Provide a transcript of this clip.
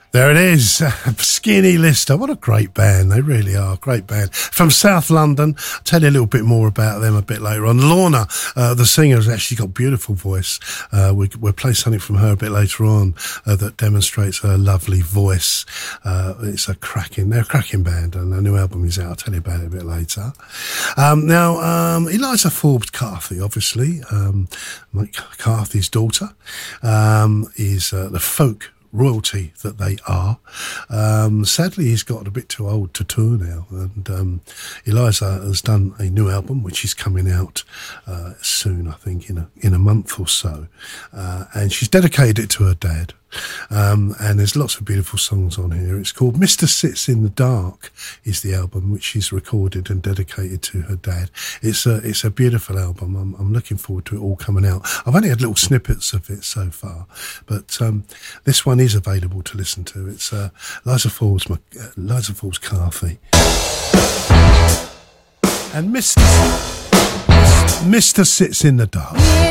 There it is, Skinny Lister. What a great band. They really are. Great band. From South London. I'll tell you a little bit more about them a bit later on. Lorna, the singer, has actually got a beautiful voice. We'll play something from her a bit later on that demonstrates her lovely voice. They're a cracking band, and their new album is out. I'll tell you about it a bit later. Now, Eliza Forbes Carthy, obviously, Mike Carthy's daughter, is the folk royalty that they are. Sadly, he's got a bit too old to tour now, and Eliza has done a new album which is coming out soon, I think in a month or so, and she's dedicated it to her dad. And there's lots of beautiful songs on here. It's called Mr. Sits in the Dark is the album which she's recorded and dedicated to her dad. It's a beautiful album. I'm looking forward to it all coming out. I've only had little snippets of it so far, but this one is available to listen to. It's Eliza Forbes Carthy and Mr. Sits in the Dark.